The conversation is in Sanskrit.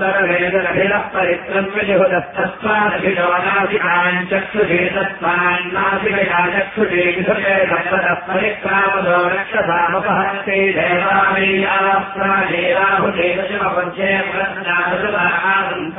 सर्वेदरभिलः परित्रन्विजुहुदस्तस्वादभिजोनासिकान् चक्षुषे तत्त्वान्नासिकया चक्षुषे विधुषे भगवतः परिक्रामदो रक्षसामुपहस्ते देवामय्याः प्राणेराहुते शिवपञ्चे प्रज्ञासुता